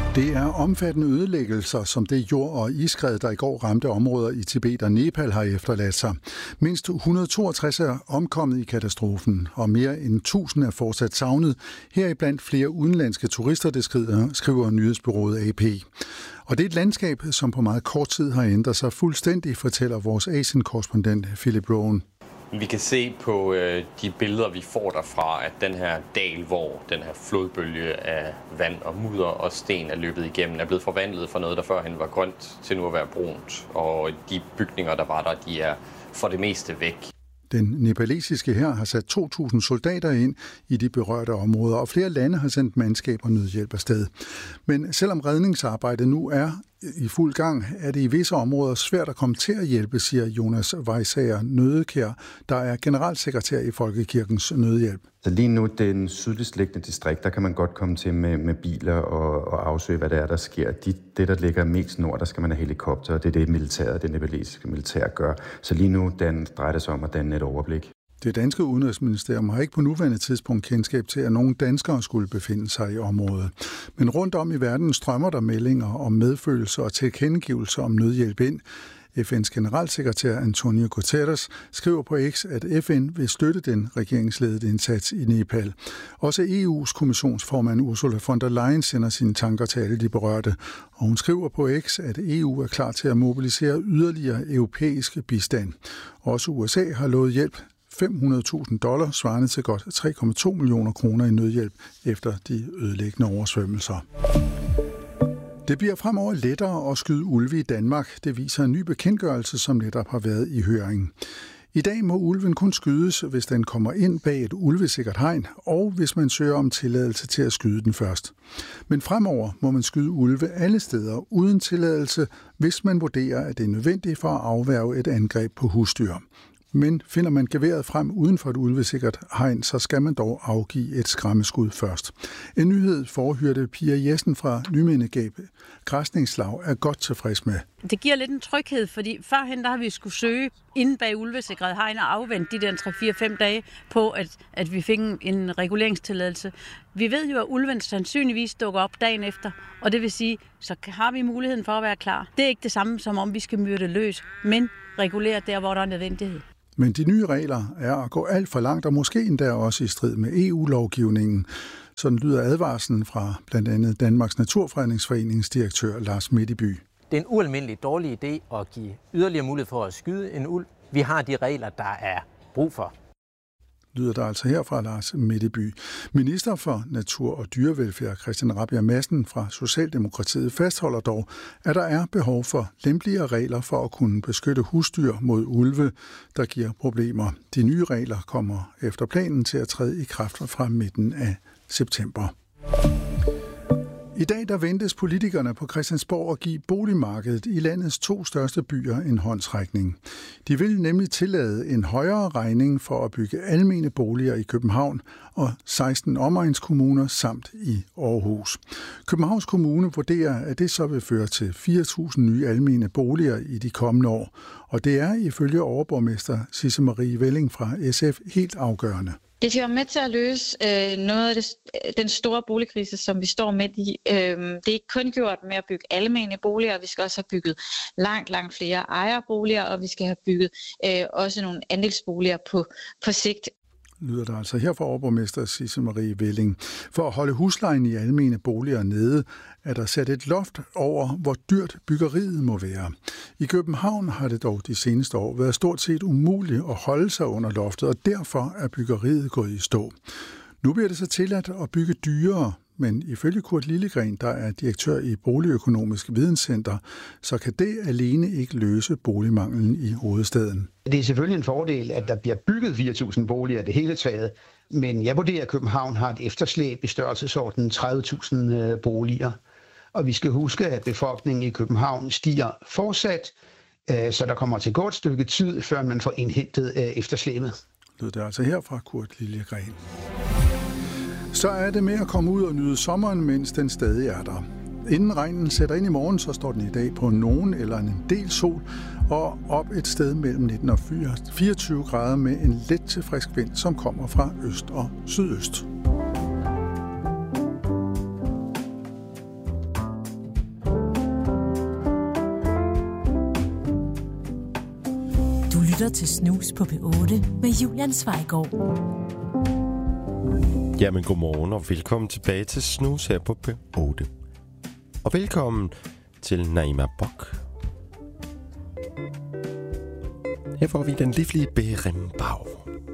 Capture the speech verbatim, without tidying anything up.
Det er omfattende ødelæggelser, som det jord- og iskred, der i går ramte områder i Tibet og Nepal, har efterladt sig. Mindst et hundrede og toogtres er omkommet i katastrofen, og mere end tusind er fortsat savnet. Heriblandt flere udenlandske turister, det skriver, skriver nyhedsbureauet A P. Og det er et landskab, som på meget kort tid har ændret sig fuldstændig, fortæller vores Asien-korrespondent Philip Rowan. Vi kan se på øh, de billeder, vi får derfra, at den her dal, hvor den her flodbølge af vand og mudder og sten er løbet igennem, er blevet forvandlet fra noget, der førhen var grønt, til nu at være brunt. Og de bygninger, der var der, de er for det meste væk. Den nepalesiske hær har sat to tusind soldater ind i de berørte områder, og flere lande har sendt mandskab og nødhjælp afsted. Men selvom redningsarbejdet nu er i fuld gang, er det i visse områder svært at komme til at hjælpe, siger Jonas Vejsager Nødekær, der er generalsekretær i Folkekirkens Nødhjælp. Så lige nu, den sydligst liggende distrikt, der kan man godt komme til med, med biler og, og afsøge, hvad det er, der sker. De, det, der ligger mest nord, der skal man have helikopter, og det er det militæret, det nepalesiske militær gør. Så lige nu, den drejer det sig om at danne et overblik. Det danske udenrigsministerium har ikke på nuværende tidspunkt kendskab til, at nogen danskere skulle befinde sig i området. Men rundt om i verden strømmer der meldinger om medfølelse og tilkendegivelser om nødhjælp ind. F N's generalsekretær Antonio Guterres skriver på X, at F N vil støtte den regeringsledede indsats i Nepal. Også E U's kommissionsformand Ursula von der Leyen sender sine tanker til alle de berørte. Og hun skriver på X, at E U er klar til at mobilisere yderligere europæiske bistand. Også U S A har lovet hjælp. fem hundrede tusind dollar, svarende til godt tre komma to millioner kroner i nødhjælp efter de ødelæggende oversvømmelser. Det bliver fremover lettere at skyde ulve i Danmark. Det viser en ny bekendtgørelse, som netop har været i høring. I dag må ulven kun skydes, hvis den kommer ind bag et ulvesikkert hegn, og hvis man søger om tilladelse til at skyde den først. Men fremover må man skyde ulve alle steder uden tilladelse, hvis man vurderer, at det er nødvendigt for at afværge et angreb på husdyr. Men finder man geværet frem uden for et ulvesikkert hegn, så skal man dog afgive et skræmmeskud først. En nyhed forhørte Pia Jessen fra Nymindegab Græsningslag er godt tilfreds med. Det giver lidt en tryghed, fordi førhen der har vi skulle søge inde bag ulvesikret hegn og afvente de der tre fire fem dage på, at, at vi fik en reguleringstilladelse. Vi ved jo, at ulven sandsynligvis dukker op dagen efter, og det vil sige, så har vi muligheden for at være klar. Det er ikke det samme, som om vi skal myrde løs, men regulere der, hvor der er nødvendighed. Men de nye regler er at gå alt for langt, og måske endda også i strid med E U-lovgivningen. Sådan lyder advarslen fra blandt andet Danmarks Naturfredningsforenings direktør Lars Midtby. Det er en ualmindelig dårlig idé at give yderligere mulighed for at skyde en ulv. Vi har de regler, der er brug for. Lyder der altså her fra Lars Midtby. Minister for Natur og Dyrevelfærd Christian Rabjerg Madsen fra Socialdemokratiet fastholder dog, at der er behov for lempeligere regler for at kunne beskytte husdyr mod ulve, der giver problemer. De nye regler kommer efter planen til at træde i kraft fra midten af september. I dag der ventes politikerne på Christiansborg at give boligmarkedet i landets to største byer en håndsrækning. De vil nemlig tillade en højere regning for at bygge almene boliger i København og seksten omegnskommuner samt i Aarhus. Københavns Kommune vurderer, at det så vil føre til fire tusind nye almene boliger i de kommende år, og det er ifølge overborgmester Sisse Marie Velling fra S F helt afgørende. Det skal være med til at løse øh, noget af det, den store boligkrise, som vi står midt i. Øh, det er ikke kun gjort med at bygge almene boliger, vi skal også have bygget langt, langt flere ejerboliger, og vi skal have bygget øh, også nogle andelsboliger på, på sigt. Lyder der altså her fra overborgmester Sisse Marie Velling. For at holde huslejen i almene boliger nede, er der sat et loft over, hvor dyrt byggeriet må være. I København har det dog de seneste år været stort set umuligt at holde sig under loftet, og derfor er byggeriet gået i stå. Nu bliver det så tilladt at bygge dyrere, men ifølge Kurt Lillegren, der er direktør i Boligøkonomisk Videnscenter, så kan det alene ikke løse boligmanglen i hovedstaden. Det er selvfølgelig en fordel, at der bliver bygget fire tusind boliger det hele taget, men jeg vurderer, at København har et efterslæb i størrelsesordenen tredive tusind boliger. Og vi skal huske, at befolkningen i København stiger fortsat, så der kommer til godt stykke tid, før man får indhentet efterslæbet. Lød det altså her fra Kurt Lillegren. Så er det med at komme ud og nyde sommeren, mens den stadig er der. Inden regnen sætter ind i morgen, så står den i dag på nogen eller en del sol, og op et sted mellem nitten og fireogtyve grader med en let til frisk vind, som kommer fra øst og sydøst. Du lytter til Snus på P otte med Julian Zweigård. Jamen godmorgen og velkommen tilbage til Snus her på P otte. Og velkommen til Naima Bock. Her får vi den livlige Berenbau.